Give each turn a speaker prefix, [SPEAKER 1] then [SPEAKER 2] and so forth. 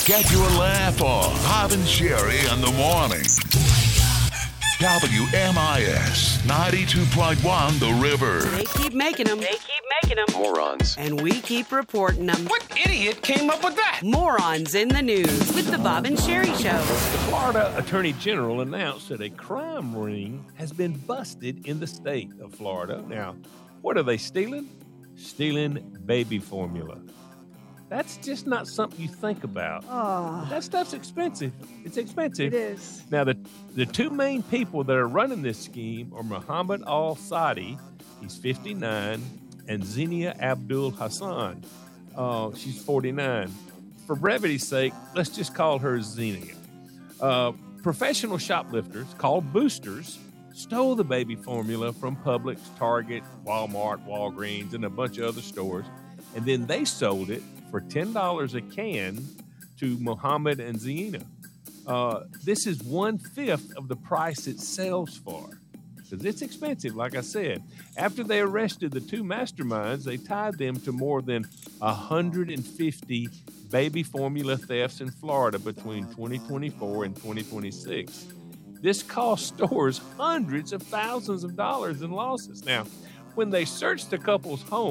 [SPEAKER 1] Get your laugh on. Bob and Sherry in the morning. WMIS 92.1 The River.
[SPEAKER 2] They keep making them.
[SPEAKER 3] Morons.
[SPEAKER 2] And we keep reporting them.
[SPEAKER 4] What idiot came up with that?
[SPEAKER 2] Morons in the news with the Bob and Sherry Show.
[SPEAKER 5] The Florida Attorney General announced that a crime ring has been busted in the state of Florida. Now, what are they stealing? Stealing baby formula. That's just not something you think about.
[SPEAKER 6] Oh,
[SPEAKER 5] That stuff's expensive. It's expensive.
[SPEAKER 6] it is.
[SPEAKER 5] Now, the two main people that are running this scheme are Muhammad Al-Sadi, he's 59, and Zenia Abdul Hassan, she's 49. For brevity's sake, let's just call her Zenia. Professional shoplifters called boosters stole the baby formula from Publix, Target, Walmart, Walgreens, and a bunch of other stores, and then they sold it for $10 a can to Muhammad and Zenia. This is 1/5 of the price it sells for, because it's expensive, like I said. After they arrested the two masterminds, they tied them to more than 150 baby formula thefts in Florida between 2024 and 2026. This cost stores hundreds of thousands of dollars in losses. Now, when they searched the couple's home,